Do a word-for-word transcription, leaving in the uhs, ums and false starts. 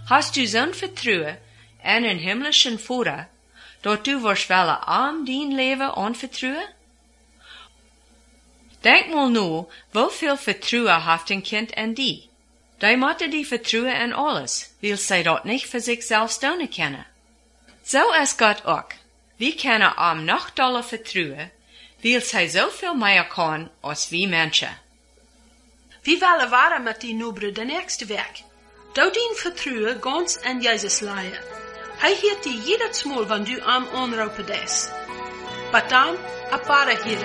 Hast du zo'n vertrouwen en een himmlischen Vader, dat du wirst willen aan dien leven anvertrouwen? Denk mal nu, hoeveel vertrouwen heeft een kind en die? Die moeten die vertrouwen en alles, wil zij dat niet voor zichzelf doen kennen. Zo is God ook. We kunnen am nog dolle vertrouwen, wil zij zoveel meer kan als wie mensen. Wie willen waren met die nobre de nächste weg? Dou dien vertrouwen ganz en Jezus leien. Hij hiert die jedes Mal, wann du am onroepen des. Maar dan, a paar hier